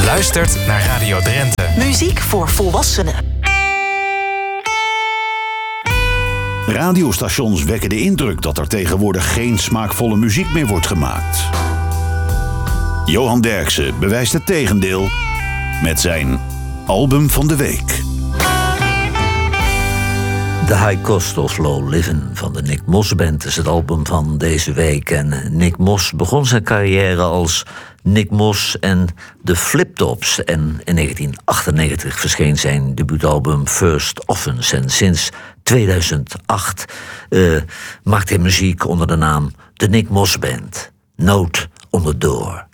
luistert naar Radio Drenthe. Muziek voor volwassenen. Radiostations wekken de indruk dat er tegenwoordig geen smaakvolle muziek meer wordt gemaakt. Johan Derksen bewijst het tegendeel met zijn album van de week. The High Cost of Low Living van de Nick Moss Band is het album van deze week. En Nick Moss begon zijn carrière als Nick Moss en de Flip-Tops. En in 1998 verscheen zijn debuutalbum First Offense. En sinds 2008 maakt hij muziek onder de naam The Nick Moss Band. Note on the Door.